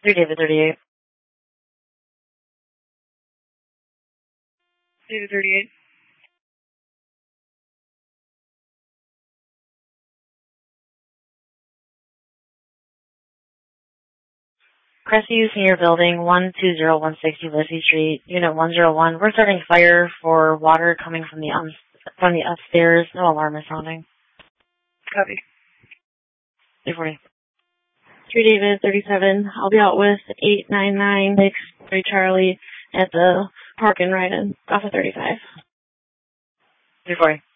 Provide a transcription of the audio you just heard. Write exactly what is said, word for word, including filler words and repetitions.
three David thirty-eight. David thirty-eight. Crestview Senior Building, one two zero one six Ulysses Street, Unit one zero one. We're starting fire for water coming from the um, from the upstairs. No alarm is sounding. Copy. three forty. three David thirty-seven. I'll be out with eight nine nine six three Charlie at the park and ride in off of thirty-five. three forty.